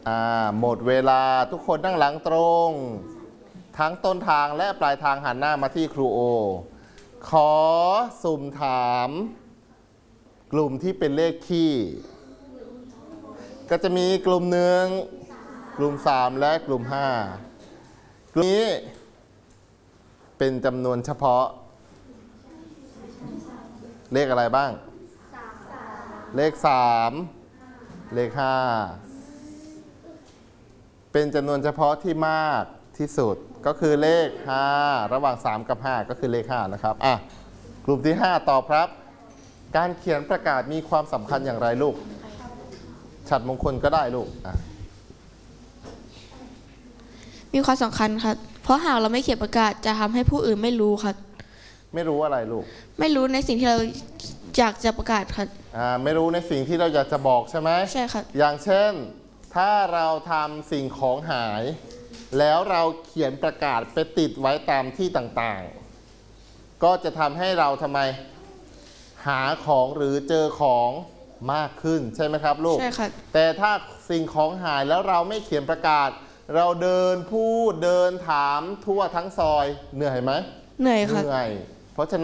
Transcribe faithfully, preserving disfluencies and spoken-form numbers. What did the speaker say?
อ่าหมดเวลาทุกคนนั่งหลังตรง ทั้งต้นทางและปลายทางหันหน้ามาที่ครูโอขอสุ่มถามกลุ่มที่เป็นเลขคี่ก็จะมีกลุ่มหนึ่งกลุ่มสามและกลุ่มห้ากลุ่มนี้เป็นจำนวนเฉพาะเลขอะไรบ้างเลขสามเลขห้าเป็นจำนวนเฉพาะที่มากที่สุดก็คือเลขห้าระหว่างสามกับห้าก็คือเลขห้านะครับอ่ะกลุ่มที่ห้าตอบครับการเขียนประกาศมีความสำคัญอย่างไรลูกฉัตรมงคลก็ได้ลูกอ่ะมีความสำคัญครับเพราะหากเราไม่เขียนประกาศจะทำให้ผู้อื่นไม่รู้ครับไม่รู้อะไรลูกไม่รู้ในสิ่งที่เราอยากจะประกาศครับอ่าไม่รู้ในสิ่งที่เราอยากจะบอกใช่ไหมใช่ครับอย่างเช่นถ้าเราทำสิ่งของหายแล้วเราเขียนประกาศไปติดไว้ตามที่ต่างๆก็จะทำให้เราทำไมหาของหรือเจอของมากขึ้นใช่ไหมครับลูกใช่ครับแต่ถ้าสิ่งของหายแล้วเราไม่เขียนประกาศเราเดินพูดเดินถามทั่วทั้งซอยเหนื่อยไหมเหนื่อยครับเหนื่อยเพราะฉะนั้น